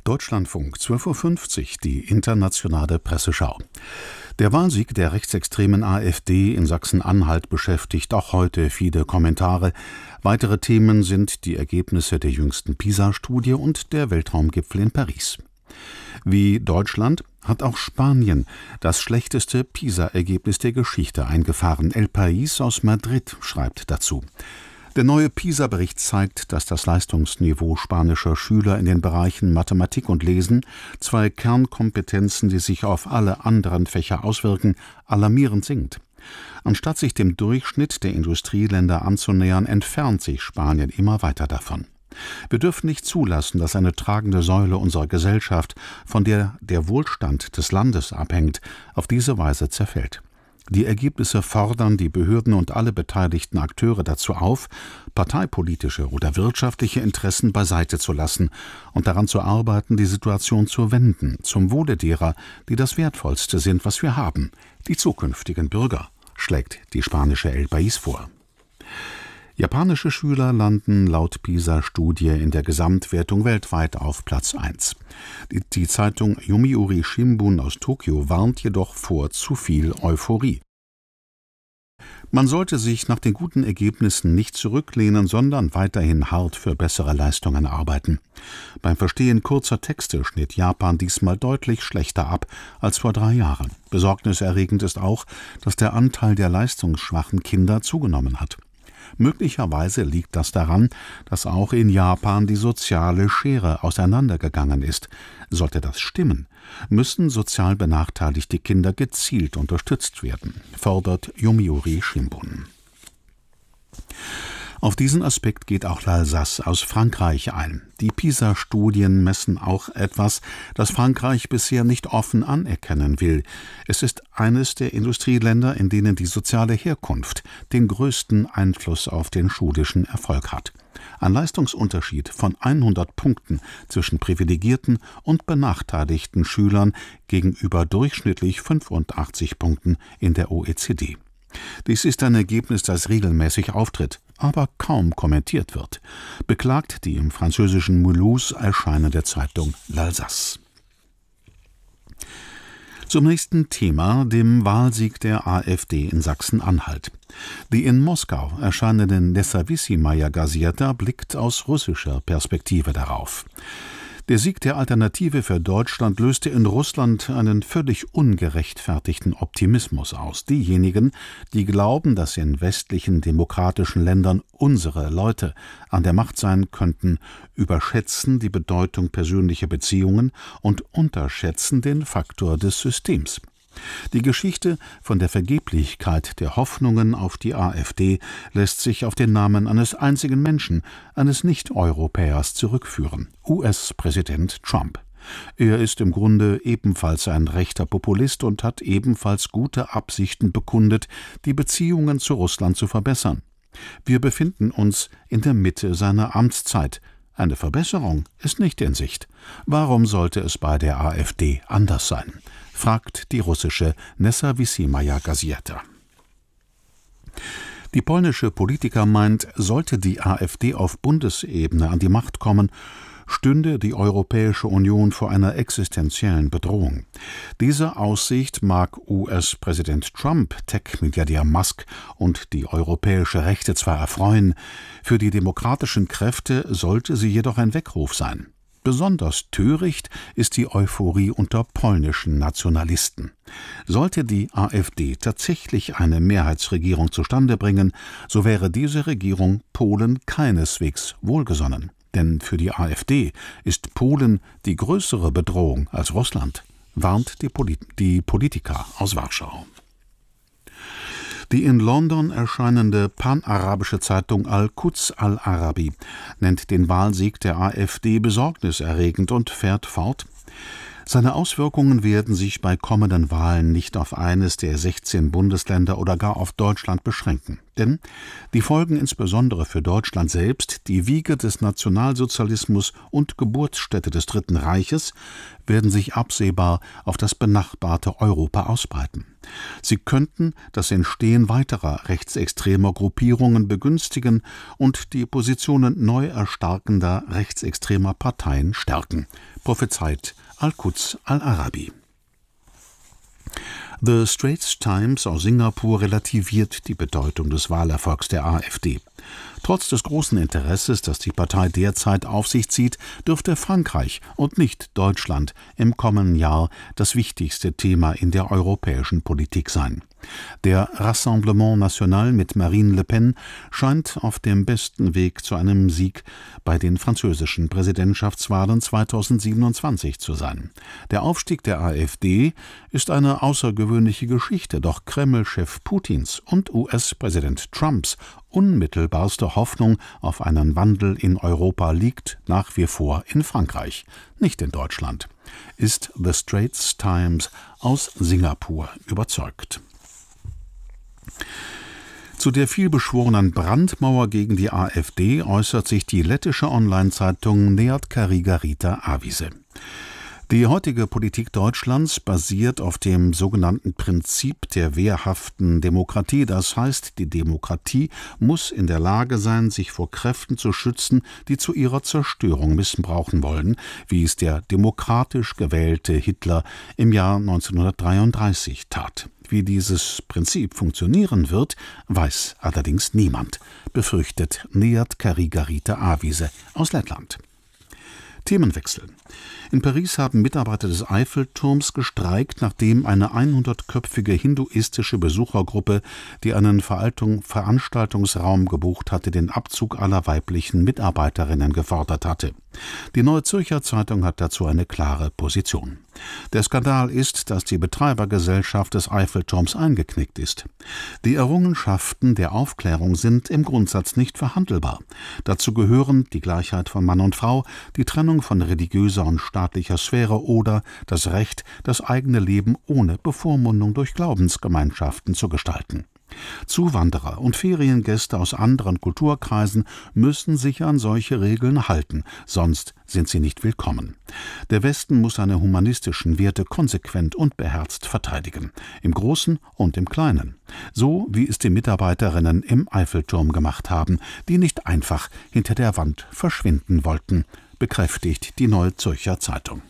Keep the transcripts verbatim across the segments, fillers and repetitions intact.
Deutschlandfunk, zwölf Uhr fünfzig, die internationale Presseschau. Der Wahlsieg der rechtsextremen AfD in Sachsen-Anhalt beschäftigt auch heute viele Kommentare. Weitere Themen sind die Ergebnisse der jüngsten PISA-Studie und der Weltraumgipfel in Paris. Wie Deutschland hat auch Spanien das schlechteste PISA-Ergebnis der Geschichte eingefahren. El País aus Madrid schreibt dazu: Der neue PISA-Bericht zeigt, dass das Leistungsniveau spanischer Schüler in den Bereichen Mathematik und Lesen, zwei Kernkompetenzen, die sich auf alle anderen Fächer auswirken, alarmierend sinkt. Anstatt sich dem Durchschnitt der Industrieländer anzunähern, entfernt sich Spanien immer weiter davon. Wir dürfen nicht zulassen, dass eine tragende Säule unserer Gesellschaft, von der der Wohlstand des Landes abhängt, auf diese Weise zerfällt. Die Ergebnisse fordern die Behörden und alle beteiligten Akteure dazu auf, parteipolitische oder wirtschaftliche Interessen beiseite zu lassen und daran zu arbeiten, die Situation zu wenden, zum Wohle derer, die das Wertvollste sind, was wir haben, die zukünftigen Bürger, schlägt die spanische El País vor. Japanische Schüler landen laut PISA-Studie in der Gesamtwertung weltweit auf Platz eins. Die, die Zeitung Yomiuri Shimbun aus Tokio warnt jedoch vor zu viel Euphorie. Man sollte sich nach den guten Ergebnissen nicht zurücklehnen, sondern weiterhin hart für bessere Leistungen arbeiten. Beim Verstehen kurzer Texte schnitt Japan diesmal deutlich schlechter ab als vor drei Jahren. Besorgniserregend ist auch, dass der Anteil der leistungsschwachen Kinder zugenommen hat. Möglicherweise liegt das daran, dass auch in Japan die soziale Schere auseinandergegangen ist. Sollte das stimmen, müssen sozial benachteiligte Kinder gezielt unterstützt werden, fordert Yomiuri Shimbun. Auf diesen Aspekt geht auch L'Alsace aus Frankreich ein. Die PISA-Studien messen auch etwas, das Frankreich bisher nicht offen anerkennen will. Es ist eines der Industrieländer, in denen die soziale Herkunft den größten Einfluss auf den schulischen Erfolg hat. Ein Leistungsunterschied von hundert Punkten zwischen privilegierten und benachteiligten Schülern gegenüber durchschnittlich fünfundachtzig Punkten in der O E C D. Dies ist ein Ergebnis, das regelmäßig auftritt, aber kaum kommentiert wird, beklagt die im französischen Mulhouse erscheinende Zeitung L'Alsace. Zum nächsten Thema, dem Wahlsieg der AfD in Sachsen-Anhalt. Die in Moskau erscheinende Nezawissimaya Gazeta blickt aus russischer Perspektive darauf. Der Sieg der Alternative für Deutschland löste in Russland einen völlig ungerechtfertigten Optimismus aus. Diejenigen, die glauben, dass in westlichen demokratischen Ländern unsere Leute an der Macht sein könnten, überschätzen die Bedeutung persönlicher Beziehungen und unterschätzen den Faktor des Systems. Die Geschichte von der Vergeblichkeit der Hoffnungen auf die AfD lässt sich auf den Namen eines einzigen Menschen, eines Nicht-Europäers zurückführen: U S-Präsident Trump. Er ist im Grunde ebenfalls ein rechter Populist und hat ebenfalls gute Absichten bekundet, die Beziehungen zu Russland zu verbessern. Wir befinden uns in der Mitte seiner Amtszeit. Eine Verbesserung ist nicht in Sicht. Warum sollte es bei der AfD anders sein? Fragt die russische Nezawissimaya Gazeta. Die polnische Politiker meint, sollte die AfD auf Bundesebene an die Macht kommen, stünde die Europäische Union vor einer existenziellen Bedrohung. Diese Aussicht mag U S-Präsident Trump, Tech-Milliardär Musk und die europäische Rechte zwar erfreuen, für die demokratischen Kräfte sollte sie jedoch ein Weckruf sein. Besonders töricht ist die Euphorie unter polnischen Nationalisten. Sollte die AfD tatsächlich eine Mehrheitsregierung zustande bringen, so wäre diese Regierung Polen keineswegs wohlgesonnen. Denn für die AfD ist Polen die größere Bedrohung als Russland, warnt die, Polit- die Politiker aus Warschau. Die in London erscheinende panarabische Zeitung Al-Quds Al-Arabi nennt den Wahlsieg der AfD besorgniserregend und fährt fort: Seine Auswirkungen werden sich bei kommenden Wahlen nicht auf eines der sechzehn Bundesländer oder gar auf Deutschland beschränken. Denn die Folgen insbesondere für Deutschland selbst, die Wiege des Nationalsozialismus und Geburtsstätte des Dritten Reiches, werden sich absehbar auf das benachbarte Europa ausbreiten. Sie könnten das Entstehen weiterer rechtsextremer Gruppierungen begünstigen und die Positionen neu erstarkender rechtsextremer Parteien stärken, prophezeit Al-Quds Al-Arabi. The Straits Times aus Singapur relativiert die Bedeutung des Wahlerfolgs der AfD. Trotz des großen Interesses, das die Partei derzeit auf sich zieht, dürfte Frankreich und nicht Deutschland im kommenden Jahr das wichtigste Thema in der europäischen Politik sein. Der Rassemblement National mit Marine Le Pen scheint auf dem besten Weg zu einem Sieg bei den französischen Präsidentschaftswahlen zweitausendsiebenundzwanzig zu sein. Der Aufstieg der AfD ist eine außergewöhnliche Geschichte, doch Kreml-Chef Putins und U S-Präsident Trumps unmittelbarste Hoffnung auf einen Wandel in Europa liegt nach wie vor in Frankreich, nicht in Deutschland, ist The Straits Times aus Singapur überzeugt. Zu der vielbeschworenen Brandmauer gegen die AfD äußert sich die lettische Online-Zeitung Neat Karigarita Avise. Die heutige Politik Deutschlands basiert auf dem sogenannten Prinzip der wehrhaften Demokratie. Das heißt, die Demokratie muss in der Lage sein, sich vor Kräften zu schützen, die zu ihrer Zerstörung missbrauchen wollen, wie es der demokratisch gewählte Hitler im Jahr neunzehnhundertdreiunddreißig tat. Wie dieses Prinzip funktionieren wird, weiß allerdings niemand, befürchtet Neat Karigarita Avise aus Lettland. Themenwechsel. In Paris haben Mitarbeiter des Eiffelturms gestreikt, nachdem eine hundertköpfige hinduistische Besuchergruppe, die einen Veranstaltungsraum gebucht hatte, den Abzug aller weiblichen Mitarbeiterinnen gefordert hatte. Die Neue Zürcher Zeitung hat dazu eine klare Position. Der Skandal ist, dass die Betreibergesellschaft des Eiffelturms eingeknickt ist. Die Errungenschaften der Aufklärung sind im Grundsatz nicht verhandelbar. Dazu gehören die Gleichheit von Mann und Frau, die Trennung von religiöser und staatlicher Sphäre oder das Recht, das eigene Leben ohne Bevormundung durch Glaubensgemeinschaften zu gestalten. Zuwanderer und Feriengäste aus anderen Kulturkreisen müssen sich an solche Regeln halten, sonst sind sie nicht willkommen. Der Westen muss seine humanistischen Werte konsequent und beherzt verteidigen, im Großen und im Kleinen. So wie es die Mitarbeiterinnen im Eiffelturm gemacht haben, die nicht einfach hinter der Wand verschwinden wollten, bekräftigt die Neue Zürcher Zeitung.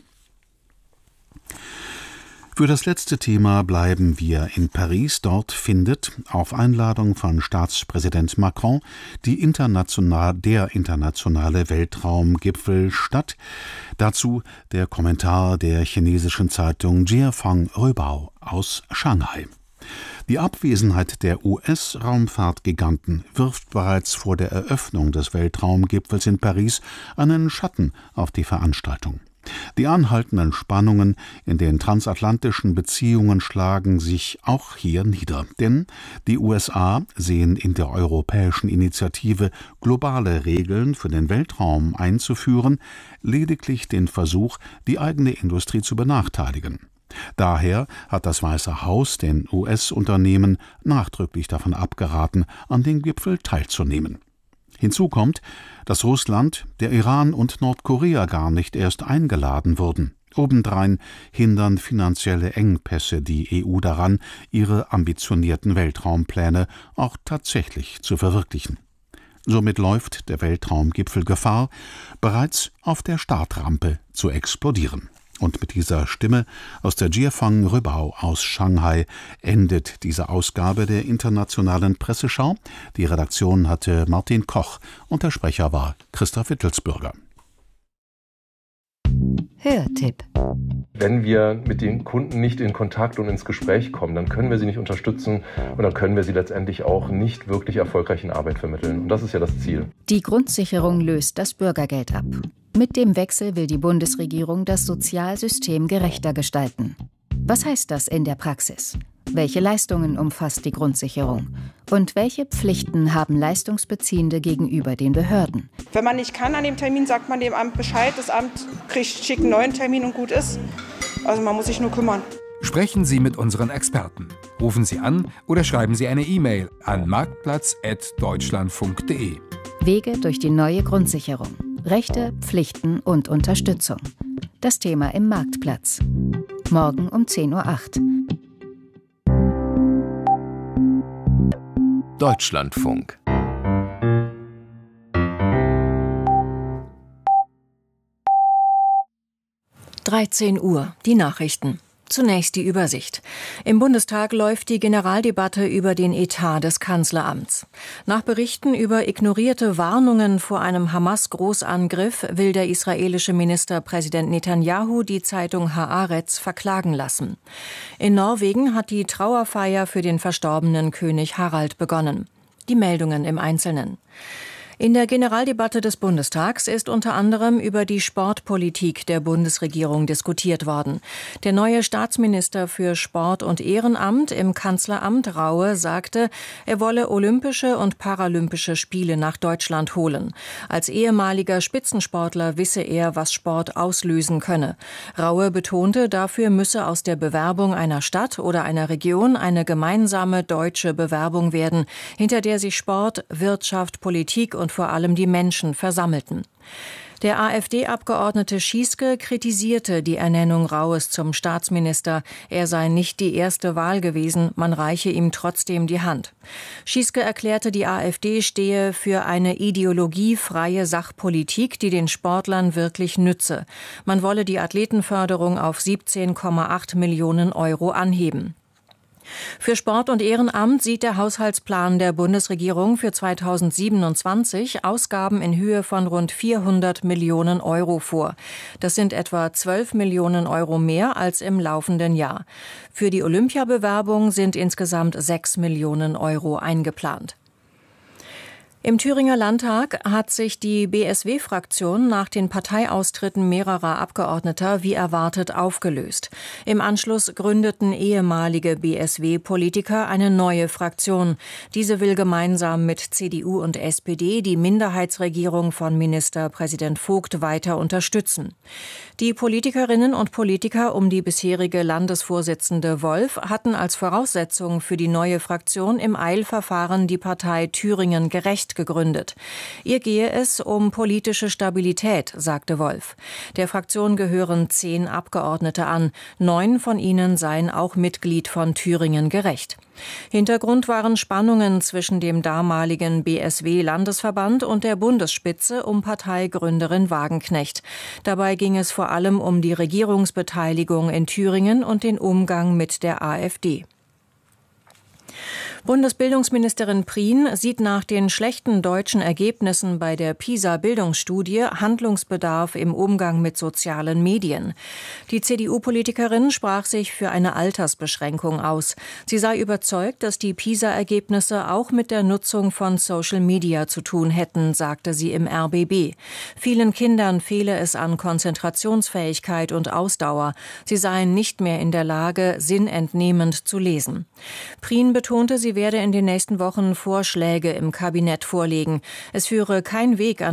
Für das letzte Thema bleiben wir in Paris. Dort findet, auf Einladung von Staatspräsident Macron, die international, der internationale Weltraumgipfel statt. Dazu der Kommentar der chinesischen Zeitung Jiefang Röbao aus Shanghai. Die Abwesenheit der U S-Raumfahrtgiganten wirft bereits vor der Eröffnung des Weltraumgipfels in Paris einen Schatten auf die Veranstaltung. Die anhaltenden Spannungen in den transatlantischen Beziehungen schlagen sich auch hier nieder, denn die U S A sehen in der europäischen Initiative, globale Regeln für den Weltraum einzuführen, lediglich den Versuch, die eigene Industrie zu benachteiligen. Daher hat das Weiße Haus den U S-Unternehmen nachdrücklich davon abgeraten, an dem Gipfel teilzunehmen. Hinzu kommt, dass Russland, der Iran und Nordkorea gar nicht erst eingeladen wurden. Obendrein hindern finanzielle Engpässe die E U daran, ihre ambitionierten Weltraumpläne auch tatsächlich zu verwirklichen. Somit läuft der Weltraumgipfel Gefahr, bereits auf der Startrampe zu explodieren. Und mit dieser Stimme aus der Jiefang Röbao aus Shanghai endet diese Ausgabe der Internationalen Presseschau. Die Redaktion hatte Martin Koch und der Sprecher war Christoph Wittelsbürger. Hörtipp. Wenn wir mit den Kunden nicht in Kontakt und ins Gespräch kommen, dann können wir sie nicht unterstützen und dann können wir sie letztendlich auch nicht wirklich erfolgreich in Arbeit vermitteln. Und das ist ja das Ziel. Die Grundsicherung löst das Bürgergeld ab. Mit dem Wechsel will die Bundesregierung das Sozialsystem gerechter gestalten. Was heißt das in der Praxis? Welche Leistungen umfasst die Grundsicherung? Und welche Pflichten haben Leistungsbeziehende gegenüber den Behörden? Wenn man nicht kann an dem Termin, sagt man dem Amt Bescheid. Das Amt kriegt, schickt einen neuen Termin und gut ist. Also man muss sich nur kümmern. Sprechen Sie mit unseren Experten. Rufen Sie an oder schreiben Sie eine E-Mail an marktplatz at deutschlandfunk punkt de. Wege durch die neue Grundsicherung. Rechte, Pflichten und Unterstützung. Das Thema im Marktplatz. Morgen um zehn Uhr acht. Deutschlandfunk. dreizehn Uhr, die Nachrichten. Zunächst die Übersicht. Im Bundestag läuft die Generaldebatte über den Etat des Kanzleramts. Nach Berichten über ignorierte Warnungen vor einem Hamas-Großangriff will der israelische Ministerpräsident Netanyahu die Zeitung Haaretz verklagen lassen. In Norwegen hat die Trauerfeier für den verstorbenen König Harald begonnen. Die Meldungen im Einzelnen. In der Generaldebatte des Bundestags ist unter anderem über die Sportpolitik der Bundesregierung diskutiert worden. Der neue Staatsminister für Sport und Ehrenamt im Kanzleramt, Raue, sagte, er wolle Olympische und Paralympische Spiele nach Deutschland holen. Als ehemaliger Spitzensportler wisse er, was Sport auslösen könne. Raue betonte, dafür müsse aus der Bewerbung einer Stadt oder einer Region eine gemeinsame deutsche Bewerbung werden, hinter der sich Sport, Wirtschaft, Politik und vor allem die Menschen versammelten. Der AfD-Abgeordnete Schieske kritisierte die Ernennung Raues zum Staatsminister. Er sei nicht die erste Wahl gewesen, man reiche ihm trotzdem die Hand. Schieske erklärte, die AfD stehe für eine ideologiefreie Sachpolitik, die den Sportlern wirklich nütze. Man wolle die Athletenförderung auf siebzehn Komma acht Millionen Euro anheben. Für Sport und Ehrenamt sieht der Haushaltsplan der Bundesregierung für zweitausendsiebenundzwanzig Ausgaben in Höhe von rund vierhundert Millionen Euro vor. Das sind etwa zwölf Millionen Euro mehr als im laufenden Jahr. Für die Olympiabewerbung sind insgesamt sechs Millionen Euro eingeplant. Im Thüringer Landtag hat sich die B S W-Fraktion nach den Parteiaustritten mehrerer Abgeordneter wie erwartet aufgelöst. Im Anschluss gründeten ehemalige B S W-Politiker eine neue Fraktion. Diese will gemeinsam mit C D U und S P D die Minderheitsregierung von Ministerpräsident Vogt weiter unterstützen. Die Politikerinnen und Politiker um die bisherige Landesvorsitzende Wolf hatten als Voraussetzung für die neue Fraktion im Eilverfahren die Partei Thüringen gerecht gegründet. Ihr gehe es um politische Stabilität, sagte Wolf. Der Fraktion gehören zehn Abgeordnete an. Neun von ihnen seien auch Mitglied von Thüringen gerecht. Hintergrund waren Spannungen zwischen dem damaligen B S W-Landesverband und der Bundesspitze um Parteigründerin Wagenknecht. Dabei ging es vor allem um die Regierungsbeteiligung in Thüringen und den Umgang mit der AfD. Bundesbildungsministerin Prien sieht nach den schlechten deutschen Ergebnissen bei der PISA-Bildungsstudie Handlungsbedarf im Umgang mit sozialen Medien. Die C D U-Politikerin sprach sich für eine Altersbeschränkung aus. Sie sei überzeugt, dass die PISA-Ergebnisse auch mit der Nutzung von Social Media zu tun hätten, sagte sie im R B B. Vielen Kindern fehle es an Konzentrationsfähigkeit und Ausdauer. Sie seien nicht mehr in der Lage, sinnentnehmend zu lesen. Prien betonte, sie werde in den nächsten Wochen Vorschläge im Kabinett vorlegen. Es führe kein Weg an